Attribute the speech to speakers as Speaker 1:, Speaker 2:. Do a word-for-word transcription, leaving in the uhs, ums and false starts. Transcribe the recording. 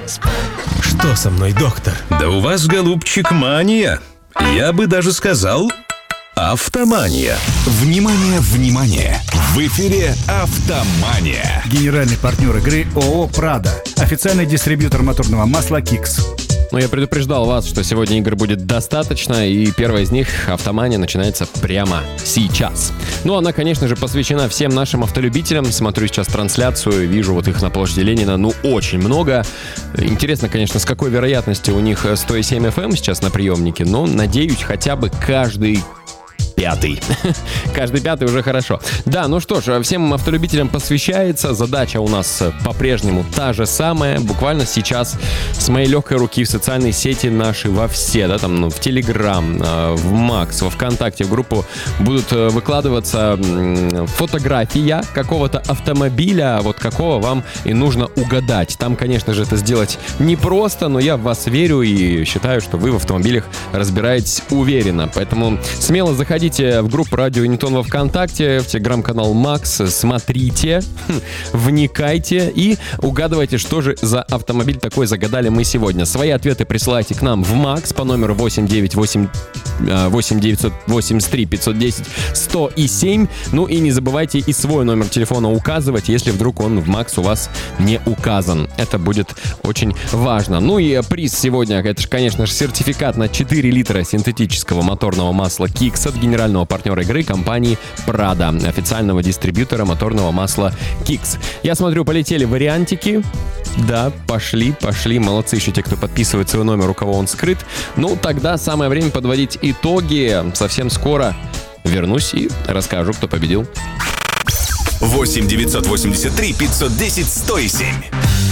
Speaker 1: Что со мной, доктор?
Speaker 2: Да у вас, голубчик, мания. Я бы даже сказал, автомания.
Speaker 3: Внимание, внимание! В эфире «Автомания».
Speaker 4: Генеральный партнер игры ООО «Прада». Официальный дистрибьютор моторного масла «Кикс».
Speaker 5: Но я предупреждал вас, что сегодня игр будет достаточно, и первая из них, «Автомания», начинается прямо сейчас. Ну, она, конечно же, посвящена всем нашим автолюбителям. Смотрю сейчас трансляцию, вижу вот их на площади Ленина, ну, очень много. Интересно, конечно, с какой вероятностью у них сто семь эф эм сейчас на приемнике, но, надеюсь, хотя бы каждый... Пятый. Каждый пятый уже хорошо. Да, ну что ж, всем автолюбителям посвящается. Задача у нас по-прежнему та же самая. Буквально сейчас с моей легкой руки в социальные сети наши во все, да, там, ну, в Телеграм, в Макс, во Вконтакте, в группу будут выкладываться фотография какого-то автомобиля, вот какого вам и нужно угадать. Там, конечно же, это сделать непросто, но я в вас верю и считаю, что вы в автомобилях разбираетесь уверенно. Поэтому смело заходите в группу «Радио Юнитон» во ВКонтакте, в телеграм-канал Макс, смотрите, вникайте и угадывайте, что же за автомобиль такой загадали мы сегодня. Свои ответы присылайте к нам в Макс по номеру восемь девятьсот восемьдесят три пятьсот десять сто семь. Ну и не забывайте и свой номер телефона указывать, если вдруг он в Макс у вас не указан. Это будет очень важно. Ну и приз сегодня, это же, конечно же, сертификат на четыре литра синтетического моторного масла «Кикс» от генерального партнера игры компании «Прада», официального дистрибьютора моторного масла «Кикс». Я смотрю, полетели вариантики. Да, пошли, пошли. Молодцы еще те, кто подписывает свой номер, у кого он скрыт. Ну, тогда самое время подводить итоги. Совсем скоро вернусь и расскажу, кто победил.
Speaker 3: восемь девятьсот восемьдесят три пятьсот десять сто семь.